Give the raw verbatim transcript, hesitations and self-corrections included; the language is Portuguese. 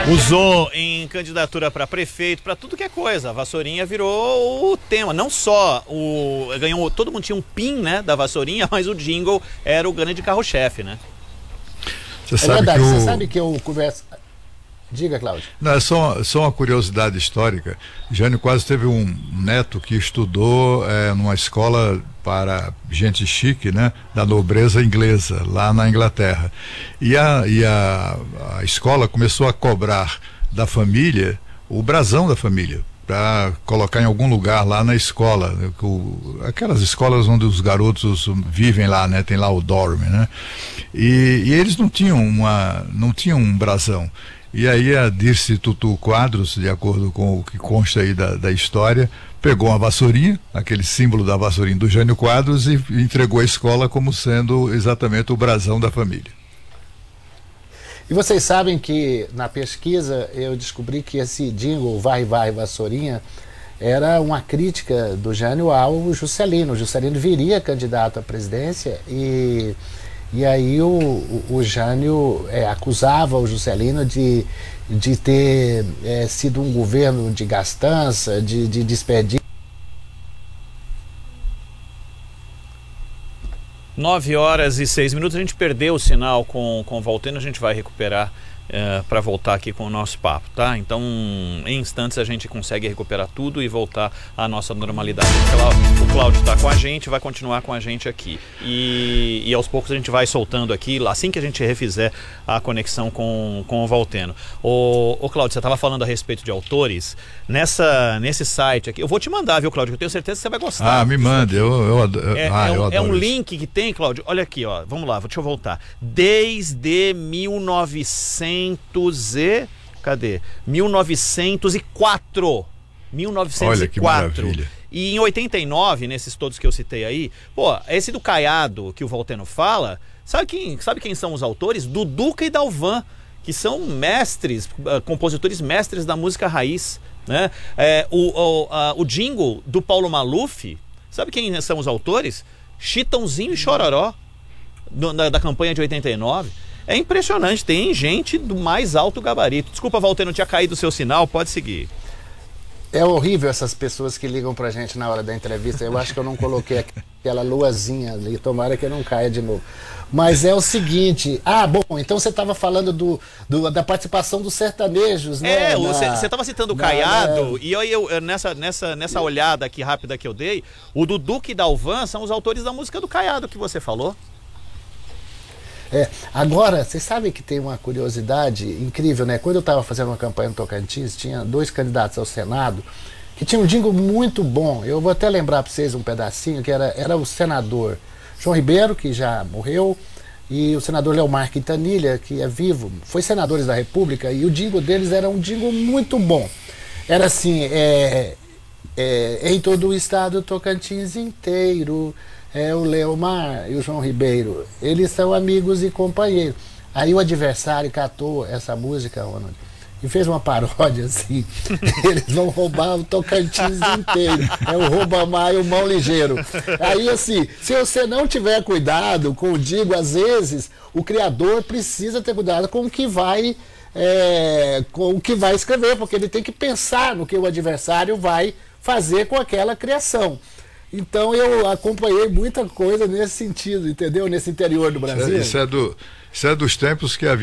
Usou em candidatura para prefeito, para tudo que é coisa. A vassourinha virou o tema. Não só o ganhou, todo mundo tinha um pin, né, da vassourinha, mas o jingle era o grande carro-chefe, né? Você é sabe verdade, que o... você sabe que eu converso... Diga, Cláudio. Não, é só, só uma curiosidade histórica. Jânio Quadros teve um neto que estudou é, numa escola para gente chique, né, da nobreza inglesa, lá na Inglaterra. E a, e a, a escola começou a cobrar da família o brasão da família, para colocar em algum lugar lá na escola, o, aquelas escolas onde os garotos vivem lá, né, tem lá o dorm, né, e, e eles não tinham uma, não tinham um brasão. E aí a Dirce Tutu Quadros, de acordo com o que consta aí da, da história, pegou uma vassourinha, aquele símbolo da vassourinha do Jânio Quadros, e entregou a escola como sendo exatamente o brasão da família. E vocês sabem que na pesquisa eu descobri que esse jingle Vai Vai Vassourinha era uma crítica do Jânio ao Juscelino. O Juscelino viria candidato à presidência e... E aí o, o, o Jânio é, acusava o Juscelino de, de ter é, sido um governo de gastança, de, de desperdício. Nove horas e seis minutos, a gente perdeu o sinal com, com o Valteno, a gente vai recuperar é, para voltar aqui com o nosso papo, tá? Então, em instantes a gente consegue recuperar tudo e voltar à nossa normalidade. O Cláudio está com a gente, vai continuar com a gente aqui. E, e aos poucos a gente vai soltando aqui, assim que a gente refizer a conexão com, com o Valteno. Ô, ô Cláudio, você estava falando a respeito de autores. Nessa, nesse site aqui, eu vou te mandar, viu, Cláudio? Eu tenho certeza que você vai gostar. Ah, me mande, eu, eu, adoro, é, ah, é, um, eu adoro é um isso. link que tem, Cláudio, olha aqui, ó, vamos lá, deixa eu voltar. Desde mil e novecentos e... Cadê? mil novecentos e quatro. mil novecentos e quatro. Olha que maravilha. E em oitenta e nove, nesses todos que eu citei aí, pô, esse do Caiado que o Valteno fala, sabe quem, sabe quem são os autores? Duduca e Dalvan, que são mestres, uh, compositores mestres da música raiz, né? É, o, o, uh, o jingle do Paulo Maluf, sabe quem são os autores? Chitãozinho e Chororó, do, da, da campanha de oitenta e nove. É impressionante, tem gente do mais alto gabarito. Desculpa, Valteno, tinha caído o seu sinal, pode seguir. É horrível essas pessoas que ligam pra gente na hora da entrevista. Eu acho que eu não coloquei aquela luazinha ali, tomara que eu não caia de novo. Mas é o seguinte, ah, bom, então você estava falando do, do, da participação dos sertanejos, né? É, você estava citando o na, Caiado, na... e eu, eu, nessa, nessa, nessa olhada aqui rápida que eu dei, o Duduca e Dalvan são os autores da música do Caiado que você falou. É, agora, vocês sabem que tem uma curiosidade incrível, né? Quando eu estava fazendo uma campanha no Tocantins, tinha dois candidatos ao Senado que tinham um jingle muito bom. Eu vou até lembrar para vocês um pedacinho, que era, era o senador João Ribeiro, que já morreu, e o senador Leomar Quintanilha, que é vivo, foi senadores da República, e o jingle deles era um jingle muito bom. Era assim, é, é, em todo o estado Tocantins inteiro... É o Leomar e o João Ribeiro, eles são amigos e companheiros. Aí o adversário catou essa música, Ronald, e fez uma paródia assim, eles vão roubar o Tocantins inteiro, é o Roubamar e o Mão Ligeiro. Aí assim, se você não tiver cuidado com o digo, às vezes, o criador precisa ter cuidado com o que vai, é, com o que vai escrever, porque ele tem que pensar no que o adversário vai fazer com aquela criação. Então eu acompanhei muita coisa nesse sentido, entendeu? Nesse interior do Brasil. Isso é, isso é, do, isso é dos tempos que havia